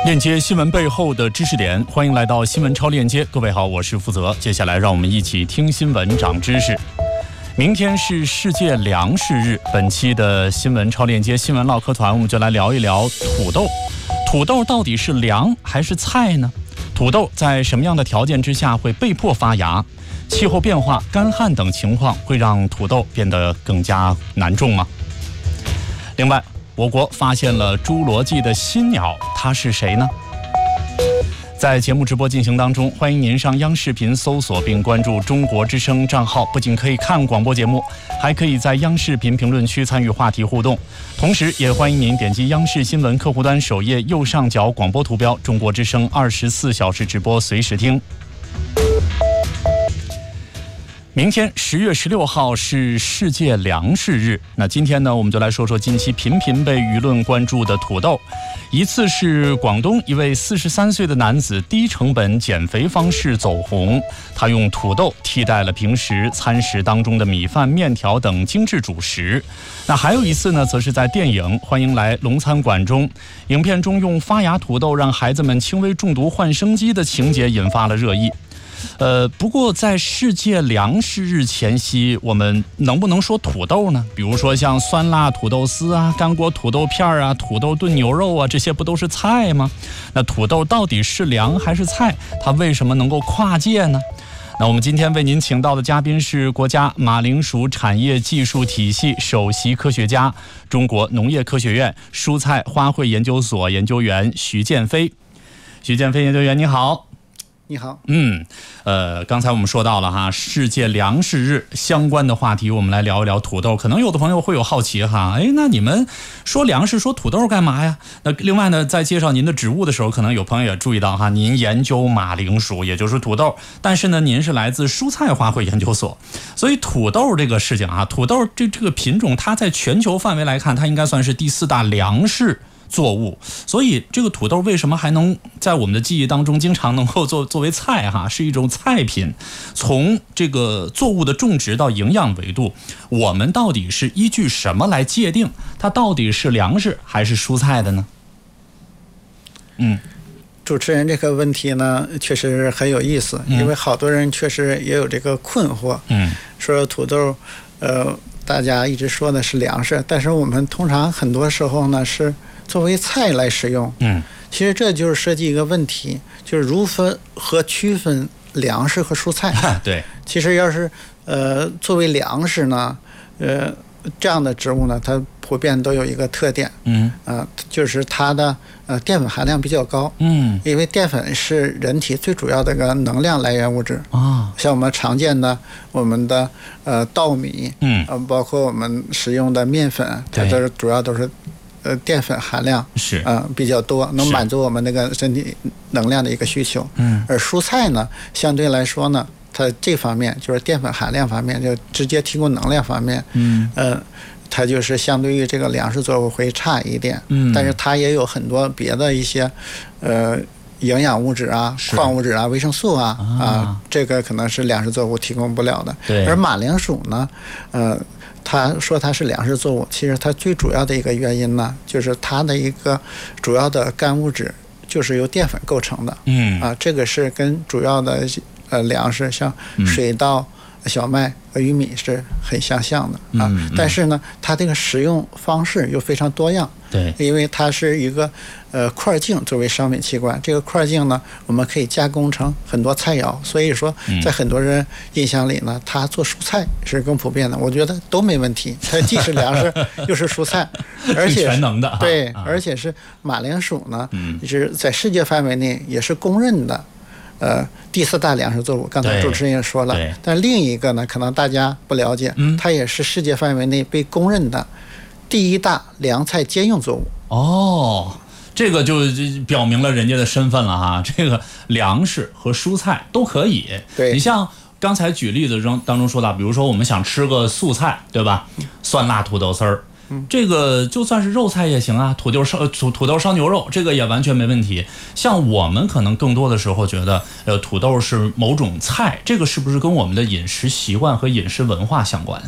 链接新闻背后的知识点，欢迎来到新闻超链接。各位好，我是负责。接下来让我们一起听新闻长知识。明天是世界粮食日，本期的新闻超链接新闻唠嗑团，我们就来聊一聊土豆。土豆到底是粮还是菜呢？土豆在什么样的条件之下会被迫发芽？气候变化、干旱等情况会让土豆变得更加难种吗？另外，我国发现了侏罗纪的新鸟，它是谁呢？在节目直播进行当中，欢迎您上央视频搜索并关注中国之声账号，不仅可以看广播节目，还可以在央视频评论区参与话题互动。同时也欢迎您点击央视新闻客户端首页右上角广播图标，中国之声24小时直播随时听。明天10月16号是世界粮食日。那今天呢，我们就来说说近期频频被舆论关注的土豆。一次是广东一位43岁的男子低成本减肥方式走红，他用土豆替代了平时餐食当中的米饭、面条等精致主食。那还有一次呢，则是在电影《欢迎来龙餐馆》中，影片中用发芽土豆让孩子们轻微中毒换生机的情节引发了热议。不过在世界粮食日前夕，我们能不能说土豆呢？比如说像酸辣土豆丝啊、干锅土豆片啊、土豆炖牛肉啊，这些不都是菜吗？那土豆到底是粮还是菜？它为什么能够跨界呢？那我们今天为您请到的嘉宾是国家马铃薯产业技术体系首席科学家、中国农业科学院蔬菜花卉研究所研究员徐建飞。徐建飞研究员，你好。 你好。 刚才我们说到了哈，世界粮食日相关的话题，我们来聊一聊土豆。可能有的朋友会有好奇哈，那你们说粮食说土豆干嘛呀？那另外呢，在介绍您的职务的时候，可能有朋友也注意到哈，您研究马铃薯，也就是土豆，但是呢，您是来自蔬菜花卉研究所，所以土豆这个事情啊，土豆这个品种，它在全球范围来看，它应该算是第4大粮食作物，所以这个土豆为什么还能在我们的记忆当中经常能够作为菜哈，是一种菜品。从这个作物的种植到营养维度，我们到底是依据什么来界定它到底是粮食还是蔬菜的呢？ 主持人这个问题呢，确实很有意思，因为好多人确实也有这个困惑。说土豆，大家一直说的是粮食，但是我们通常很多时候呢是作为菜来使用。其实这就是涉及一个问题，就是如何区分粮食和蔬菜。 对， 其实要是作为粮食呢，这样的植物呢，它普遍都有一个特点，就是它的淀粉含量比较高。因为淀粉是人体最主要的一个能量来源物质。像我们常见的我们的稻米，包括我们使用的面粉，它都主要都是淀粉含量是比较多，能满足我们那个身体能量的一个需求。而蔬菜呢，相对来说呢，它这方面就是淀粉含量方面，就直接提供能量方面，它就是相对于这个粮食作物会差一点。但是它也有很多别的一些营养物质啊、矿物质啊、维生素啊，这个可能是粮食作物提供不了的。而马铃薯呢，他说它是粮食作物，其实它最主要的一个原因呢，就是它的一个主要的干物质就是由淀粉构成的。这个是跟主要的粮食像水稻、小麦和玉米是很相像的但是呢，它这个使用方式又非常多样。对，因为它是一个块茎作为商品器官，这个块茎呢，我们可以加工成很多菜肴，所以说在很多人印象里呢，它做蔬菜是更普遍的。我觉得都没问题，它既是粮食又是蔬菜，而且全能的。 对，而且是马铃薯呢，是在世界范围内也是公认的。第4大粮食作物，刚才主持人也说了，但另一个呢，可能大家不了解，它也是世界范围内被公认的第1大粮菜兼用作物。 这个就表明了人家的身份了哈，这个粮食和蔬菜都可以。对，你像刚才举例子当中说到，比如说我们想吃个素菜，对吧？酸辣土豆丝儿。这个就算是肉菜也行啊，土豆烧牛肉，这个也完全没问题。像我们可能更多的时候觉得，土豆是某种菜，这个是不是跟我们的饮食习惯和饮食文化相关？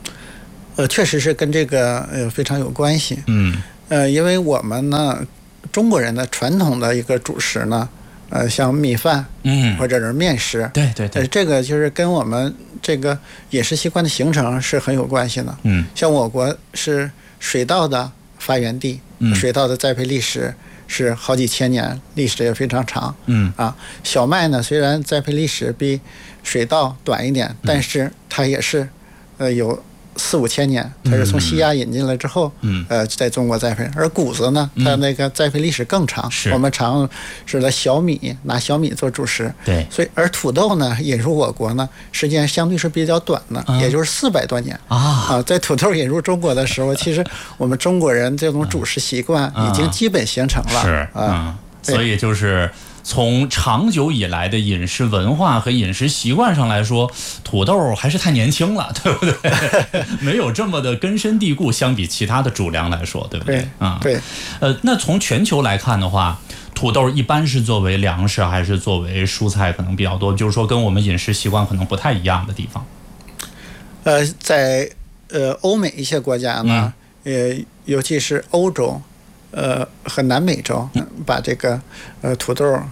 确实是跟这个非常有关系。因为我们呢中国人的传统的一个主食呢，像米饭，或者是面食， 对， 这个就是跟我们这个饮食习惯的形成是很有关系的。像我国是水稻的发源地，水稻的栽培历史是好几千年，历史也非常长。小麦呢，虽然栽培历史比水稻短一点，但是它也是有4、5千年，它是从西亚引进来之后，在中国栽培。而谷子呢，它那个栽培历史更长，我们常说的小米，拿小米做主食。 对， 所以而土豆呢，引入我国呢，时间相对是比较短的，也就是400多年在土豆引入中国的时候，其实我们中国人这种主食习惯已经基本形成了。 所以就是从长久以来的饮食文化和饮食习惯上来说，土豆还是太年轻了，对不对？没有这么的根深蒂固，相比其他的主粮来说，对不对？ 对。 那从全球来看的话，土豆一般是作为粮食还是作为蔬菜可能比较多？就是说跟我们饮食习惯可能不太一样的地方。 在欧美一些国家呢，尤其是欧洲。和南美洲把这个土豆